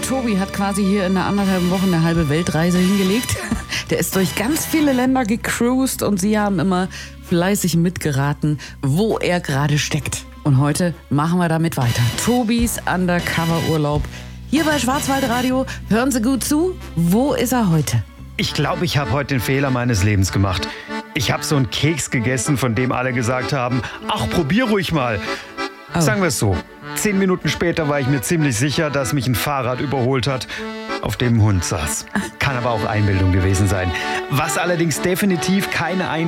Tobi hat quasi hier in einer anderthalb Wochen eine halbe Weltreise hingelegt. Der ist durch ganz viele Länder gecruised und Sie haben immer fleißig mitgeraten, wo er gerade steckt. Und heute machen wir damit weiter. Tobis Undercover-Urlaub. Hier bei Schwarzwaldradio. Hören Sie gut zu. Wo ist er heute? Ich glaube, ich habe heute den Fehler meines Lebens gemacht. Ich habe so einen Keks gegessen, von dem alle gesagt haben, ach, probier ruhig mal. Oh. Sagen wir es so. 10 Minuten später war ich mir ziemlich sicher, dass mich ein Fahrrad überholt hat, auf dem ein Hund saß. Kann aber auch Einbildung gewesen sein. Was allerdings definitiv keine Einbildung